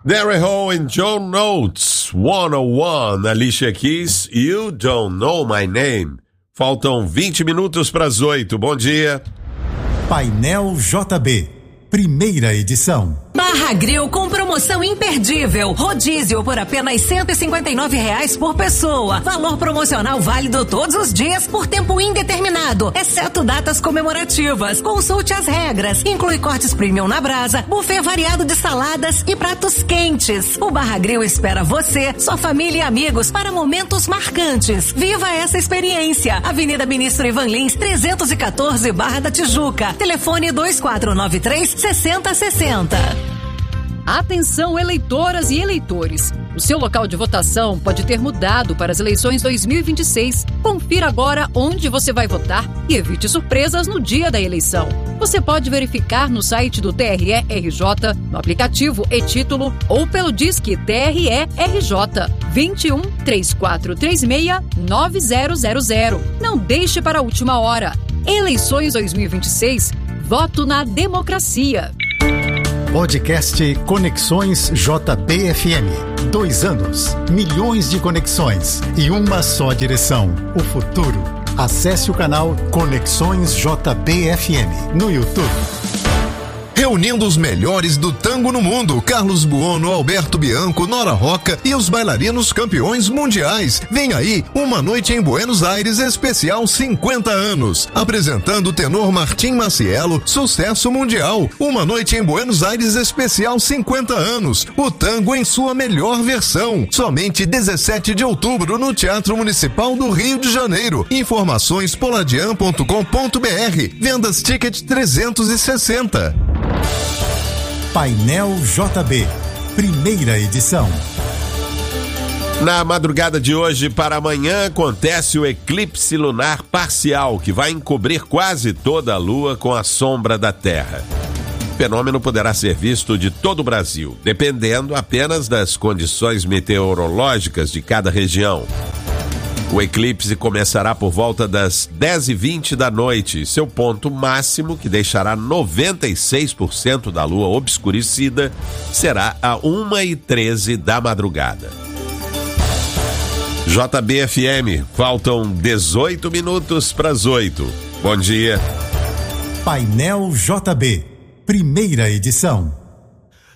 Darryl Hall and John Oates, 101, Alicia Keys, You Don't Know My Name. Faltam 20 minutos para as 8. Bom dia. Painel JB, primeira edição. Barra Grill com promoção imperdível. Rodízio por apenas R$159 por pessoa. Valor promocional válido todos os dias por tempo indeterminado, exceto datas comemorativas. Consulte as regras. Inclui cortes premium na brasa, buffet variado de saladas e pratos quentes. O Barra Grill espera você, sua família e amigos para momentos marcantes. Viva essa experiência. Avenida Ministro Ivan Lins, 314, Barra da Tijuca. Telefone 2493-6060. Atenção, eleitoras e eleitores! O seu local de votação pode ter mudado para as eleições 2026. Confira agora onde você vai votar e evite surpresas no dia da eleição. Você pode verificar no site do TRE-RJ, no aplicativo e-Título ou pelo Disque TRE-RJ 21 3436 9000. Não deixe para a última hora. Eleições 2026. Voto na democracia. Podcast Conexões JBFM. 2 anos, milhões de conexões e uma só direção: o futuro. Acesse o canal Conexões JBFM no YouTube. Reunindo os melhores do tango no mundo: Carlos Buono, Alberto Bianco, Nora Roca e os bailarinos campeões mundiais. Vem aí, Uma Noite em Buenos Aires especial 50 anos. Apresentando o tenor Martim Macielo, sucesso mundial. Uma Noite em Buenos Aires especial 50 anos. O tango em sua melhor versão. Somente 17 de outubro no Teatro Municipal do Rio de Janeiro. Informações poladian.com.br. Vendas Ticket 360. Painel JB, primeira edição. Na madrugada de hoje para amanhã acontece o eclipse lunar parcial, que vai encobrir quase toda a Lua com a sombra da Terra. O fenômeno poderá ser visto de todo o Brasil, dependendo apenas das condições meteorológicas de cada região. O eclipse começará por volta das 10h20 da noite. Seu ponto máximo, que deixará 96% da Lua obscurecida, será a 1h13 da madrugada. JBFM, faltam 18 minutos para as 8. Bom dia. Painel JB, primeira edição.